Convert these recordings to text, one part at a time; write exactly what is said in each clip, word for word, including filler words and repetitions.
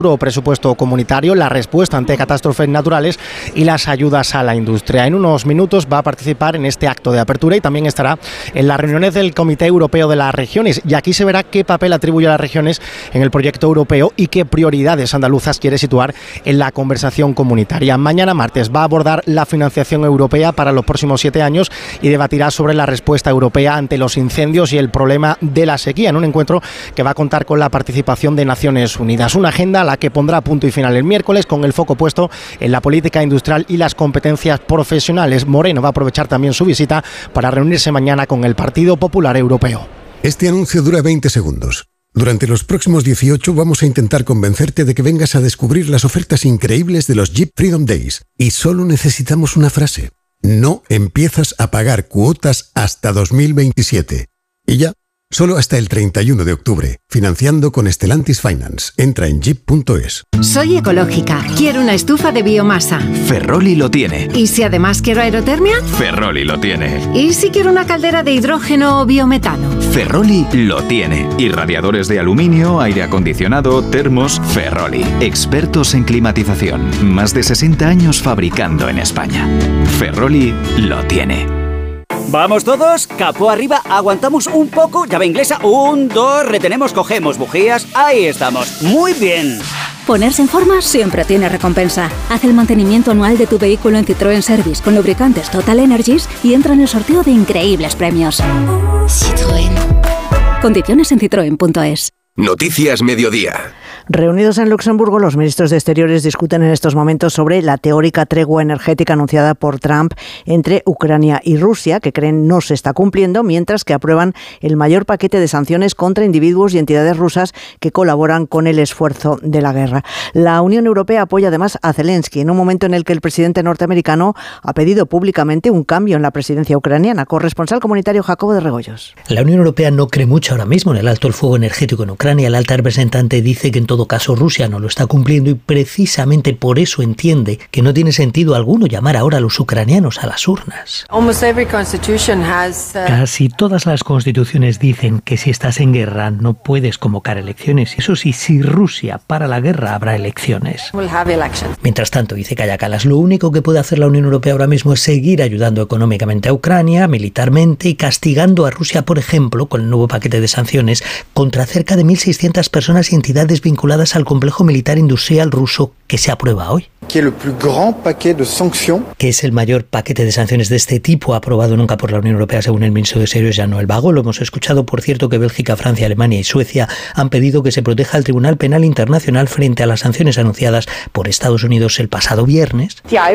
presupuesto comunitario, la respuesta ante catástrofes naturales y las ayudas a la industria. En unos minutos va a participar en este acto de apertura y también estará en las reuniones del Comité Europeo de las Regiones, y aquí se verá qué papel atribuye a las regiones en el proyecto europeo y qué prioridades andaluzas quiere situar en la conversación comunitaria. Mañana martes va a abordar la financiación europea para los próximos siete años y debatirá sobre la respuesta europea ante los incendios y el problema de la sequía, en un encuentro que va a contar con la participación de Naciones Unidas. Una agenda a la que pondrá punto y final el miércoles, con el foco puesto en la política industrial y las competencias profesionales. Moreno va a aprovechar también su visita para reunirse mañana con el Partido Popular Europeo. Este anuncio dura veinte segundos. Durante los próximos dieciocho vamos a intentar convencerte de que vengas a descubrir las ofertas increíbles de los Jeep Freedom Days. Y solo necesitamos una frase. No empiezas a pagar cuotas hasta dos mil veintisiete. Y ya. Solo hasta el treinta y uno de octubre, financiando con Stellantis Finance. Entra en jeep punto es. Soy ecológica. Quiero una estufa de biomasa. Ferroli lo tiene. ¿Y si además quiero aerotermia? Ferroli lo tiene. ¿Y si quiero una caldera de hidrógeno o biometano? Ferroli lo tiene. Y radiadores de aluminio, aire acondicionado, termos, Ferroli. Expertos en climatización. Más de sesenta años fabricando en España. Ferroli lo tiene. Vamos todos, capó arriba, aguantamos un poco, llave inglesa, un, dos, retenemos, cogemos bujías, ahí estamos, muy bien. Ponerse en forma siempre tiene recompensa. Haz el mantenimiento anual de tu vehículo en Citroën Service con lubricantes Total Energies y entra en el sorteo de increíbles premios. Citroën. Condiciones en citroen punto es. Noticias Mediodía. Reunidos en Luxemburgo, los ministros de Exteriores discuten en estos momentos sobre la teórica tregua energética anunciada por Trump entre Ucrania y Rusia, que creen no se está cumpliendo, mientras que aprueban el mayor paquete de sanciones contra individuos y entidades rusas que colaboran con el esfuerzo de la guerra. La Unión Europea apoya además a Zelensky en un momento en el que el presidente norteamericano ha pedido públicamente un cambio en la presidencia ucraniana. Corresponsal comunitario Jacobo de Regoyos. La Unión Europea no cree mucho ahora mismo en el alto el fuego energético en Ucrania. El alta representante dice que en todo caso Rusia no lo está cumpliendo y precisamente por eso entiende que no tiene sentido alguno llamar ahora a los ucranianos a las urnas. Casi todas las constituciones dicen que si estás en guerra no puedes convocar elecciones. Eso sí, si Rusia para la guerra habrá elecciones. Mientras tanto, dice Kaja Kallas, lo único que puede hacer la Unión Europea ahora mismo es seguir ayudando económicamente a Ucrania, militarmente y castigando a Rusia, por ejemplo, con el nuevo paquete de sanciones contra cerca de mil seiscientas personas y entidades vinculadas al complejo militar industrial ruso que se aprueba hoy. Que es el mayor paquete de sanciones de este tipo aprobado nunca por la Unión Europea, según el ministro de Exteriores Jean-Noël Barrot. Lo hemos escuchado, por cierto, que Bélgica, Francia, Alemania y Suecia han pedido que se proteja el Tribunal Penal Internacional frente a las sanciones anunciadas por Estados Unidos el pasado viernes.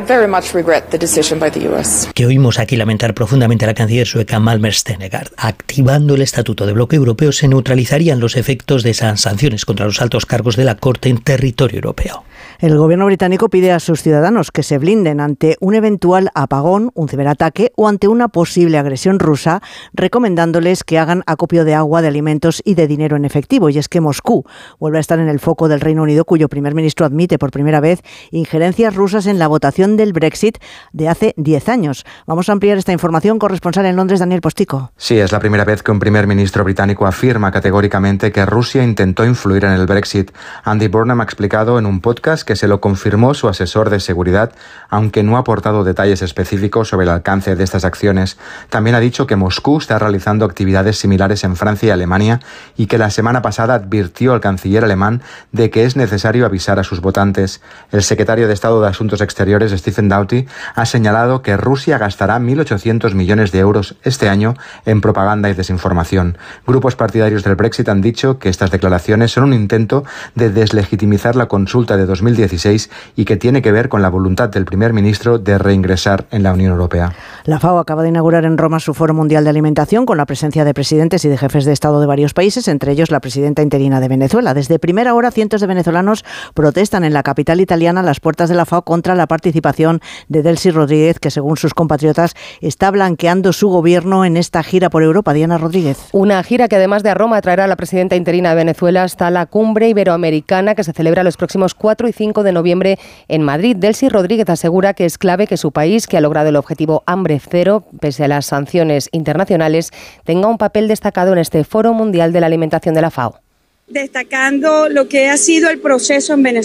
Que oímos aquí lamentar profundamente a la canciller sueca Malmer Stenegaard. Activando el Estatuto de Bloque Europeo se neutralizarían los efectos de esas sanciones contra los altos cargos de la Corte en territorio europeo. El gobierno británico pide a sus ciudadanos que se blinden ante un eventual apagón, un ciberataque o ante una posible agresión rusa, recomendándoles que hagan acopio de agua, de alimentos y de dinero en efectivo. Y es que Moscú vuelve a estar en el foco del Reino Unido, cuyo primer ministro admite por primera vez injerencias rusas en la votación del Brexit de hace diez años. Vamos a ampliar esta información. Corresponsal en Londres, Daniel Postico. Sí, es la primera vez que un primer ministro británico afirma categóricamente que Rusia intentó influir en el Brexit. Andy Burnham ha explicado en un podcast que se lo confirmó su asesor de seguridad, aunque no ha aportado detalles específicos sobre el alcance de estas acciones. También ha dicho que Moscú está realizando actividades similares en Francia y Alemania y que la semana pasada advirtió al canciller alemán de que es necesario avisar a sus votantes. El secretario de Estado de Asuntos Exteriores, Stephen Doughty, ha señalado que Rusia gastará mil ochocientos millones de euros este año en propaganda y desinformación. Grupos partidarios del Brexit han dicho que estas declaraciones son un intento de deslegitimizar la consulta de dos mil dieciséis y que tiene que ver con la voluntad del primer ministro de reingresar en la Unión Europea. La FAO acaba de inaugurar en Roma su Foro Mundial de Alimentación con la presencia de presidentes y de jefes de Estado de varios países, entre ellos la presidenta interina de Venezuela. Desde primera hora, cientos de venezolanos protestan en la capital italiana a las puertas de la FAO contra la participación de Delcy Rodríguez, que según sus compatriotas está blanqueando su gobierno en esta gira por Europa. Diana Rodríguez. Una gira que además de a Roma traerá a la presidenta interina de Venezuela hasta la cumbre iberoamericana que se celebra los próximos cuatro y cinco de noviembre en Madrid. Delcy Rodríguez asegura que es clave que su país, que ha logrado el objetivo hambre cero, pese a las sanciones internacionales, tenga un papel destacado en este Foro Mundial de la Alimentación de la FAO. destacando lo que ha sido el proceso en Venezuela.